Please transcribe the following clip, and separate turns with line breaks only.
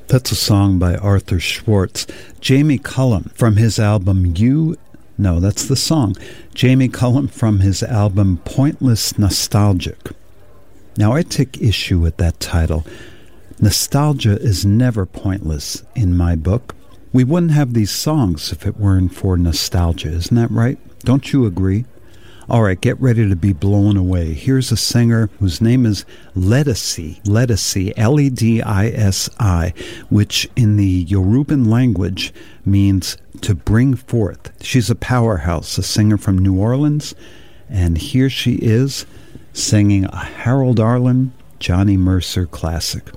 That's a song by Arthur Schwartz. Jamie Cullum from his album that's the song. Jamie Cullum from his album Pointless Nostalgic. Now I take issue with that title. Nostalgia is never pointless in my book. We wouldn't have these songs if it weren't for nostalgia, isn't that right? Don't you agree? All right, get ready to be blown away. Here's a singer whose name is Ledisi, Ledisi, which in the Yoruban language means to bring forth. She's a powerhouse, a singer from New Orleans, and here she is singing a Harold Arlen, Johnny Mercer classic.